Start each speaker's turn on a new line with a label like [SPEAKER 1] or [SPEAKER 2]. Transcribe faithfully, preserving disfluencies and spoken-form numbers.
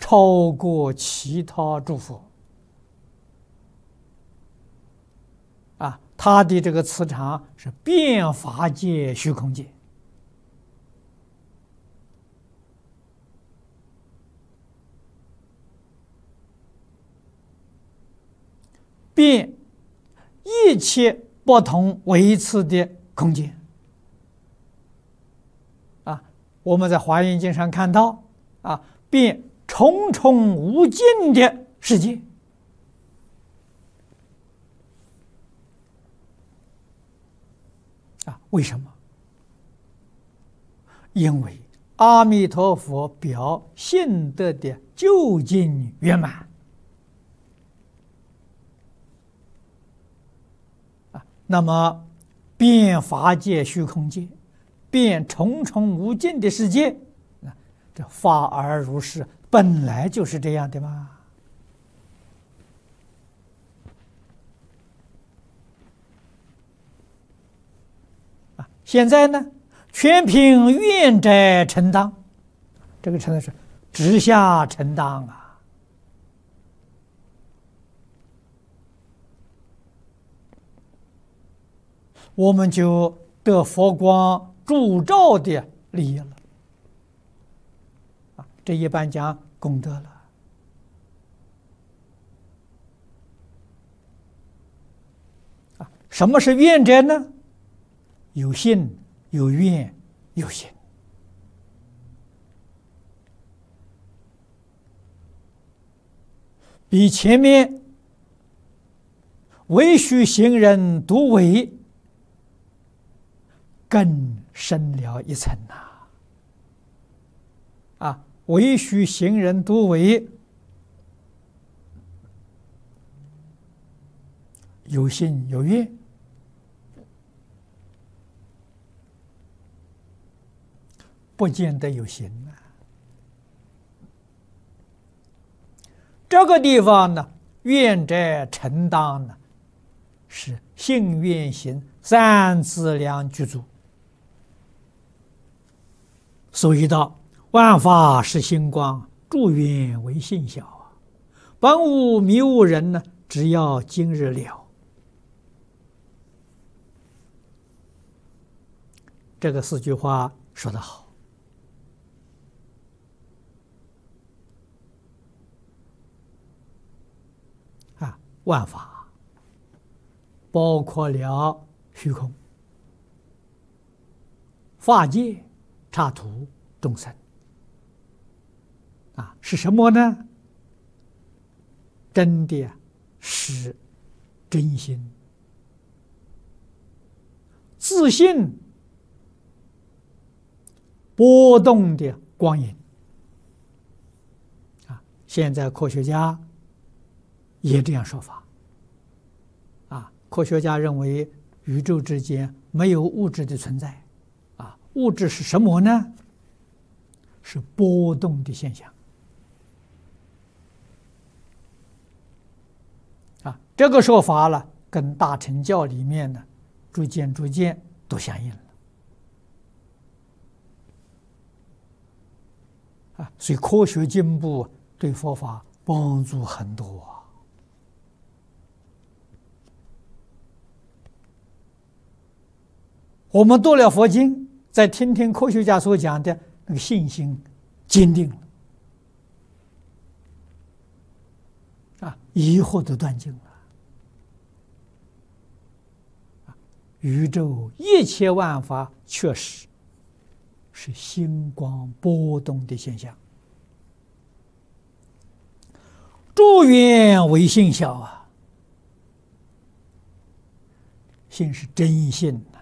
[SPEAKER 1] 超过其他诸佛啊，它的这个磁场是遍法界虚空界。遍一切不同维次的空间啊，我们在《华严经》上看到啊，遍重重无尽的世界啊，为什么？因为阿弥陀佛表性德的究竟圆满。那么，遍法界虚空界，遍重重无尽的世界，这法而如是，本来就是这样的嘛。啊，现在呢，全凭愿者承当，这个承的是直下承当啊。我们就得佛光烛照的利益了啊！这一般讲功德了啊！什么是愿者呢？有信、有愿、有行，比前面唯须行人独为更深了一层呐！啊，唯须行人独为有信有愿，不见得有行啊。这个地方呢，愿者承当呢，是信愿行三资粮具足。所以道万法是星光，诸缘为性小啊！本无迷悟人呢，只要今日了。这个四句话说得好啊！万法包括了虚空、法界、刹土、众生啊，是什么呢？真的是真心、自信、波动的光影啊！现在科学家也这样说法啊，科学家认为宇宙之间没有物质的存在啊，物质是什么呢？是波动的现象啊，这个说法了，跟大乘教里面呢，逐渐逐渐都相应了啊，所以科学进步对佛法帮助很多啊。我们读了佛经，再听听科学家所讲的，那个信心坚定了啊，疑惑都断尽了啊！宇宙一切万法确实是星光波动的现象，诸缘为性小啊，性是真性啊。